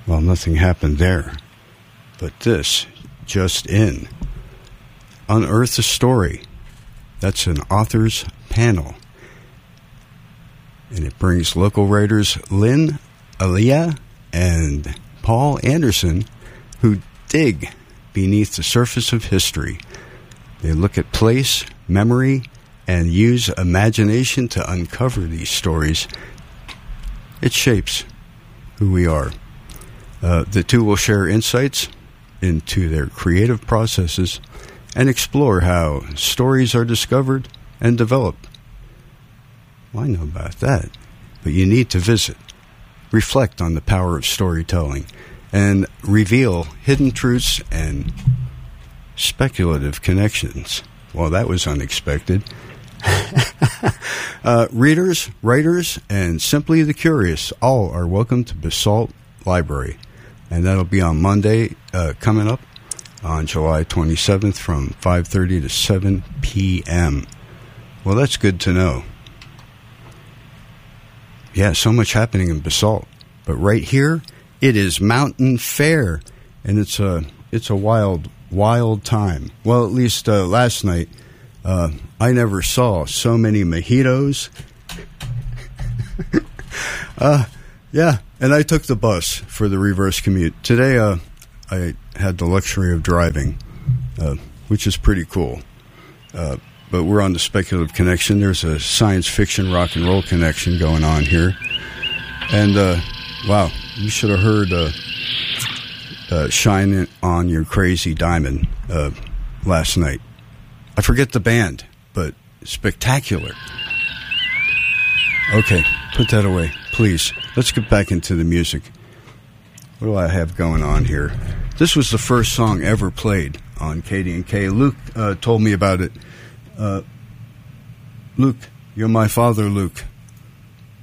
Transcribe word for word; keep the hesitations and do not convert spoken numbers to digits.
Well, nothing happened there. But this, just in. Unearth a Story. That's an author's panel. And it brings local writers Lynn Aliyah and Paul Anderson, who dig beneath the surface of history. They look at place, memory, and use imagination to uncover these stories. It shapes who we are. Uh, the two will share insights into their creative processes and explore how stories are discovered and developed. Well, I know about that, but you need to visit, reflect on the power of storytelling, and reveal hidden truths and speculative connections. Well, that was unexpected. uh, readers, writers, and simply the curious all are welcome to Basalt Library. And that'll be on Monday uh, coming up on July twenty-seventh from five thirty to seven p.m. Well, that's good to know. Yeah, so much happening in Basalt. But right here, it is Mountain Fair. And it's a, it's a wild, wild time. Well, at least uh, last night, uh, I never saw so many mojitos. uh, yeah, and I took the bus for the reverse commute. Today, uh, I had the luxury of driving, uh, which is pretty cool. Uh, but we're on the speculative connection. There's a science fiction rock and roll connection going on here. And, uh, wow, you should have heard uh, uh, Shine On Your Crazy Diamond uh, last night. I forget the band, but spectacular. Okay, put that away, please. Let's get back into the music. What do I have going on here? This was the first song ever played on K D and K. Luke uh, told me about it. Uh, Luke, you're my father, Luke.